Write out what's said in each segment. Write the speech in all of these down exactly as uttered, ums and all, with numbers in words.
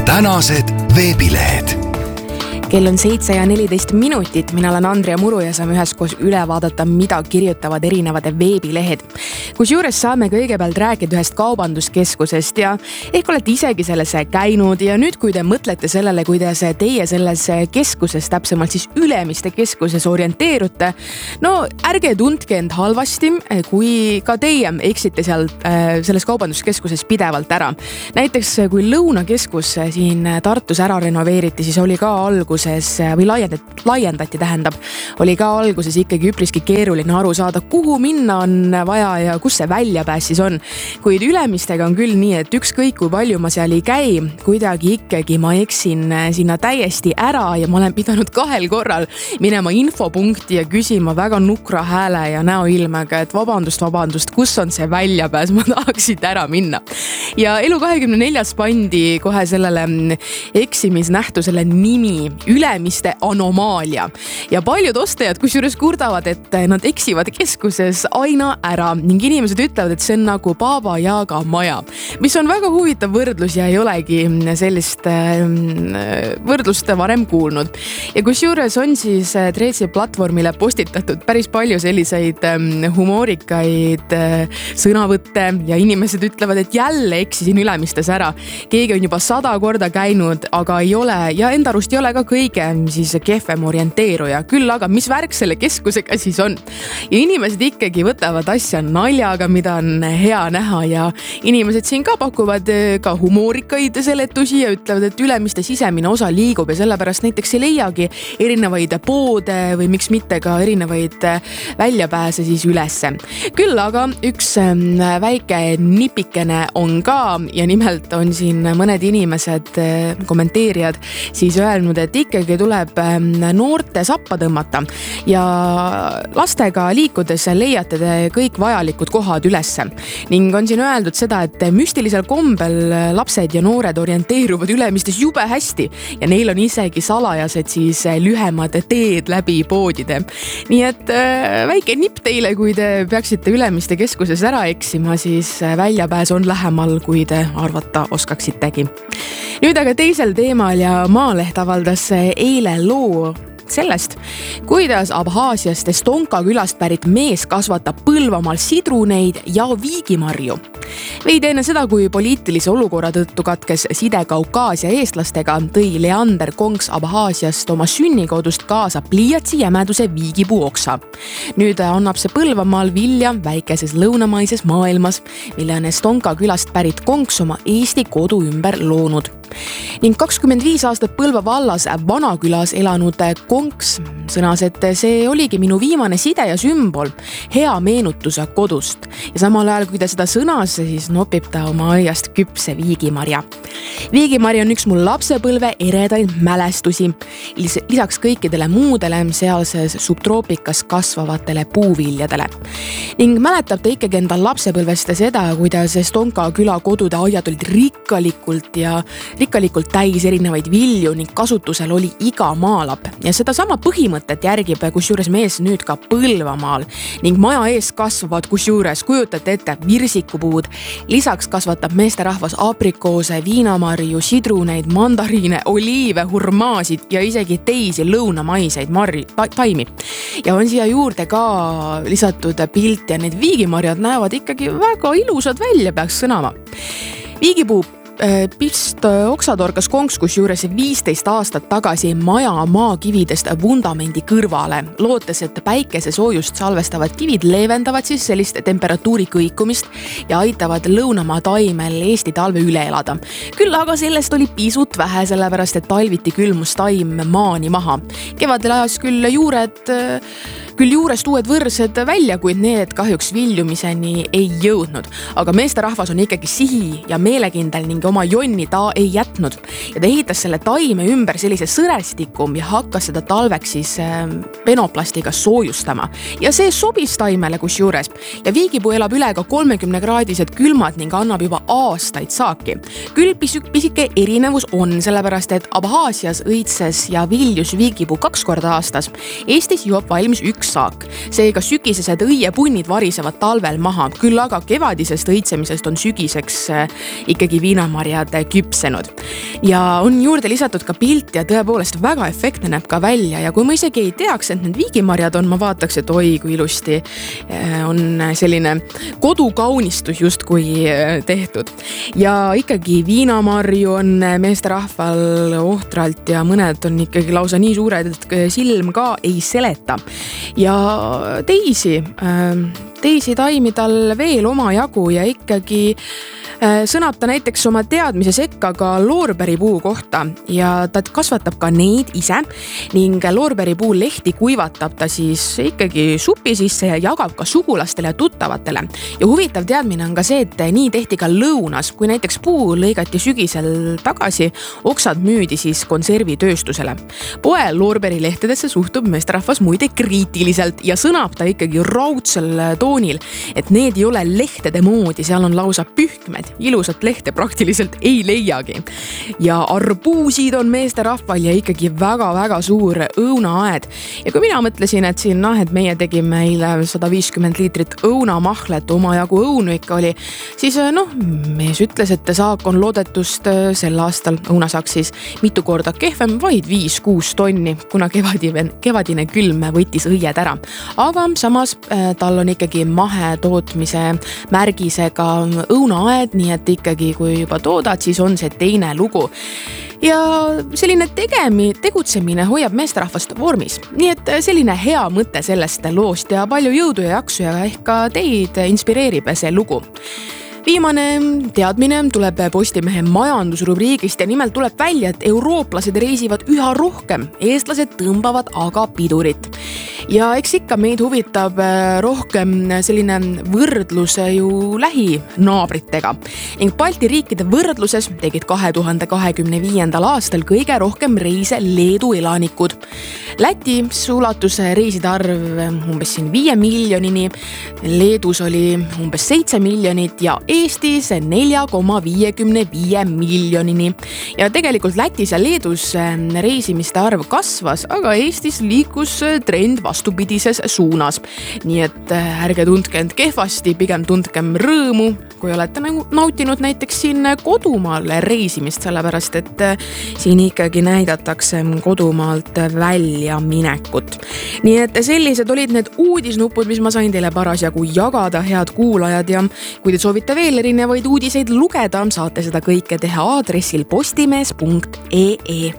tänased veebilehed. Kell on seitse ja neliteist minutit, mina olen Andrea Muru ja saame üheskoos üle vaadata, mida kirjutavad erinevad veebilehed. Kus juures saame kõigepealt rääkida ühest kaubanduskeskusest ja ehk olete isegi selles käinud ja nüüd, kui te mõtlete sellele, kuidas teie selles keskuses, täpsemalt siis Ülemiste keskuses orienteerute, no ärge tundke end halvasti, kui ka teie eksite seal selles kaubanduskeskuses pidevalt ära. Näiteks kui Lõunakeskus siin Tartus ära renoveeriti, siis oli ka algus või laiendati, laiendati tähendab, oli ka alguses ikkagi üpriski keeruline aru saada, kuhu minna on vaja ja kus see väljapääs siis on. Kuid Ülemistega on küll nii, et ükskõik kui palju ma seal ei käi, kuidagi ikkagi ma eksin sinna täiesti ära ja ma olen pidanud kahel korral minema infopunkti ja küsima väga nukra hääle ja näoilmega, et vabandust, vabandust, kus on see väljapääs, ma tahaksid ära minna. Ja Elu kahekümne neljas pandi kohe sellele eksimisnähtusele nimi Ülemiste anomaalia. Ja paljud ostajad kusjuures kurdavad, et nad eksivad keskuses aina ära ning inimesed ütlevad, et see on nagu Baba Yaga maja, mis on väga huvitav võrdlus ja ei olegi sellist võrdlust varem kuulnud. Ja kusjuures on siis Threadsi platvormile postitatud päris palju selliseid humoorikaid sõnavõtte ja inimesed ütlevad, et jälle eksisin Ülemistes ära. Keegi on juba sada korda käinud, aga ei ole ja enda arust ei ole ka kõige siis kehvem orienteeruja. Küll aga mis värk selle keskusega siis on? Ja inimesed ikkagi võtavad asja naljaga, mida on hea näha ja inimesed siin ka pakuvad ka humoorikaid seletusi ja ütlevad, et Ülemiste sisemine osa liigub ja sellepärast näiteks ei leiagi erinevaid poode või miks mitte ka erinevaid väljapääse siis ülesse. Küll aga üks väike nipikene on ka ja nimelt on siin mõned inimesed, kommenteerijad siis öelnud, et ikkagi tuleb noorte sappa tõmmata ja lastega liikudes leiate te kõik vajalikud kohad ülesse. Ning on siin öeldud seda, et müstilisel kombel lapsed ja noored orienteeruvad Ülemistes jube hästi ja neil on isegi salajased siis lühemad teed läbi poodide. Nii et väike nipp teile, kui te peaksite Ülemiste keskuses ära eksima, siis väljapääs on lähemal, kui te arvata oskaksitegi. Nüüd aga teisel teemal ja Maaleht avaldas eile loo sellest, kuidas Abhaasiast Estonka külast pärit mees kasvatab Põlvamaal sidruneid ja viigimarju. Veidi enne seda, kui poliitilise olukorra tõttu katkes side Kaukaasia eestlastega, tõi Leander Konks Abhaasiast oma sünnikodust kaasa pliiatsi jämeduse viigipuu oksa. Nüüd annab see Põlvamaal vilja väikeses lõunamaises maailmas, mille on Estonka külast pärit Konks oma Eesti kodu ümber loonud. Ning kakskümmend viis aastat Põlva vallas Vanakülas elanud Konks sõnas, et see oligi minu viimane side ja sümbol, hea meenutuse kodust. Ja samal ajal, kui ta seda sõnas, siis nopib ta oma aiast küpse viigimarja. Viigimari on üks mul lapsepõlve eredaid mälestusi, lisaks kõikidele muudele sealses subtroopikas kasvavatele puuviljadele. Ning mäletab ta ikkagi enda lapsepõlvest seda, kuidas Estonka küla kodude aiad olid rikkalikult ja rikkalikult täis erinevaid vilju ning kasutusel oli iga maalap. Ja seda sama põhimõtet järgib kusjuures mees nüüd ka Põlvamaal ning maja ees kasvavad kusjuures, kujutate ette, virsikupuud. Lisaks kasvatab meesterahvas aprikoose, viinamarju, sidruneid, mandariine, oliive, hurmaasid ja isegi teisi lõunamaiseid marri, ta, taimi. Ja on siia juurde ka lisatud pilt ja need viigimarjad näevad ikkagi väga ilusad välja, peaks sõnama. Viigipuu Pist oksatorgas Konks kusjuures viisteist aastat tagasi maja maakividest vundamendi kõrvale, lootes, et päikese soojust salvestavad kivid leevendavad siis sellist temperatuuri kõikumist ja aitavad lõunamaa taimel Eesti talve üle elada. Küll aga sellest oli pisut vähe, sellepärast et talviti külmus taim maani maha. Kevadel ajas küll juured, küll juurest uued võrsed välja, kuid need kahjuks viljumiseni ei jõudnud. Aga meesterahvas on ikkagi sihi ja meelekindel ning oma jonni ta ei jätnud ja ta ehitas selle taime ümber sellise sõrestiku ja hakkas seda talveks siis penoplastiga soojustama. Ja see sobis taimele kusjuures ja viigipuu elab üle ka kolmekümne kraadised külmad ning annab juba aastaid saaki. Küll pisike erinevus on, sellepärast et Abhaasias õitses ja viljus viigipuu kaks korda aastas. Eestis joob valmis üks heaks saak. Seega sügisesed õiepunnid varisevad talvel maha, küll aga kevadisest õitsemisest on sügiseks ikkagi viinamarjad küpsenud. Ja on juurde lisatud ka pilt ja tõepoolest väga efektne näeb ka välja ja kui ma isegi ei teaks, et need viigimarjad on, ma vaataks, et oi, kui ilusti on selline kodukaunistus justkui tehtud. Ja ikkagi viinamarju on meesterahval ohtralt ja mõned on ikkagi lausa nii suured, et silm ka ei seleta. Ja teisi, teisi taimi tal veel oma jagu ja ikkagi sõnab ta näiteks oma teadmise sekka ka loorberipuu kohta ja ta kasvatab ka neid ise ning loorberipuu lehti kuivatab ta siis ikkagi supi sisse ja jagab ka sugulastele ja tuttavatele. Ja huvitav teadmine on ka see, et nii tehti ka lõunas, kui näiteks puu lõigati sügisel tagasi, oksad müüdi siis konservitööstusele. Poe loorberilehtedesse suhtub meesterahvas muide kriitiliselt ja sõnab ta ikkagi raudsel toonil, et need ei ole lehtede moodi, seal on lausa pühkmed. Ilusat lehte praktiliselt ei leiagi. Ja arbuusid on meesterahval ja ikkagi väga-väga suur õunaaed. Ja kui mina mõtlesin, et siin noh, et meie tegime eile sada viiskümmend liitrit õunamahlet, oma jagu õunu ikka oli, siis noh, mees ütles, et saak on loodetust sel aastal õunasaak siis mitu korda kehvem, vaid viis kuus tonni, kuna kevadine, kevadine külm võttis õied ära. Aga samas tal on ikkagi mahetootmise märgisega õunaaed, nii et ikkagi kui juba toodad, siis on see teine lugu. Ja selline tegemi, tegutsemine hoiab meesterahvast vormis. Nii et selline hea mõte sellest loost ja palju jõudu ja jaksu ja ehk ka teid inspireerib see lugu. Viimane teadmine tuleb Postimehe majandusrubriigist ja nimelt tuleb välja, et eurooplased reisivad üha rohkem, eestlased tõmbavad aga pidurit. Ja eks ikka meid huvitab rohkem selline võrdlus ju lähinaabritega. Ning Balti riikide võrdluses tegid kahe tuhande kahekümne viiendal aastal kõige rohkem reise Leedu elanikud. Läti ulatus reiside arv umbes siin viie miljonini, Leedus oli umbes seitse miljonit ja Eestis nelja koma viiekümne viie miljonini. Ja tegelikult Lätis ja Leedus reisimiste arv kasvas, aga Eestis liikus trend vastupidises suunas. Nii et ärge tundke end kehvasti, pigem tundkem rõõmu, kui olete nautinud näiteks siin kodumaal reisimist, sellepärast et siin ikkagi näidatakse kodumaalt välja minekut. Nii et sellised olid need uudisnupud, mis ma sain teile parasjagu jagada, head kuulajad, ja kui te soovite veel erinevaid uudiseid lugeda, saate seda kõike teha aadressil postimees punkt ee.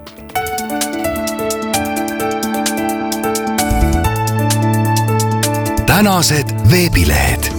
Tänased veebilehed.